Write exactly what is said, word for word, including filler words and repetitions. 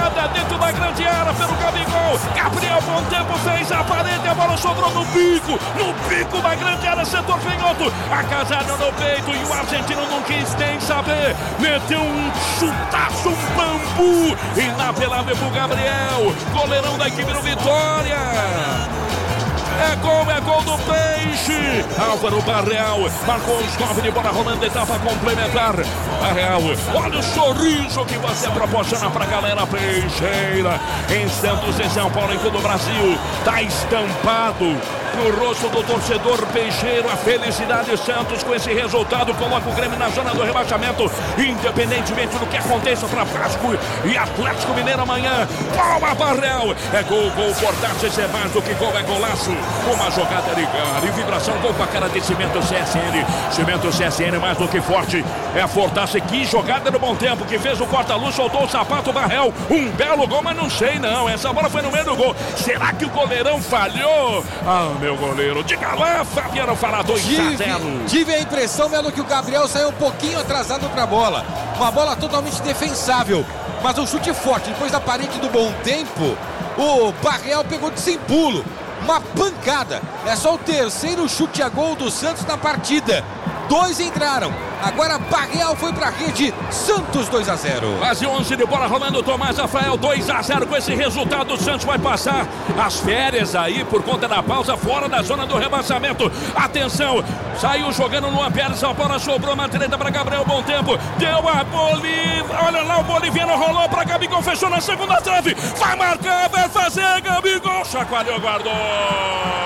Jogada dentro da grande área pelo Gabigol. Gabriel, bom tempo, fez a parede, a bola sobrou no bico, no bico da grande área, setor canhoto. A casada no peito e o argentino não quis nem saber. Meteu um chutaço, um bambu. Inapelável pro Gabriel, goleirão da equipe do Vitória. É gol, é gol do Peixe. Álvaro Barreal marcou os nove de bola rolando, etapa complementar. Barreal, olha o sorriso que você proporciona pra galera peixeira. Em Santos, em São Paulo, em todo o Brasil. Tá estampado no rosto do torcedor peixeiro a felicidade. Santos com esse resultado coloca o Grêmio na zona do rebaixamento, independentemente do que aconteça para Vasco e Atlético Mineiro amanhã. Palma, Barreal, é gol, gol, portátil, isso é mais do que gol, é golaço. Uma jogada ligada e vibração, gol com a cara de Cimento C S N. Cimento C S N mais do que forte, é a Fortaça. Que jogada no bom tempo, que fez o corta-luz, soltou o sapato, Barreal, um belo gol, mas não sei não, essa bola foi no meio do gol. Será que o goleirão falhou? Ah, meu goleiro, diga lá, Fabiano, fala dois a zero. Tive a impressão, Melo, que o Gabriel saiu um pouquinho atrasado para a bola. Uma bola totalmente defensável, mas um chute forte. Depois da parede do bom tempo, o Barreal pegou de sem pulo. Uma pancada. É só o terceiro chute a gol do Santos na partida. Dois entraram. Agora Barreal foi pra rede. Santos dois a zero. Quase onze de bola rolando. Tomás Rafael dois a zero. Com esse resultado o Santos vai passar as férias aí por conta da pausa, fora da zona do rebaixamento. Atenção, saiu jogando no Pérez. A bola sobrou na direita para Gabriel. Bom tempo. Deu a Bolívia. Olha lá, o boliviano rolou para Gabigol. Fechou na segunda trave. Vai marcar, vai fazer. Gabigol chacoalhou, guardou.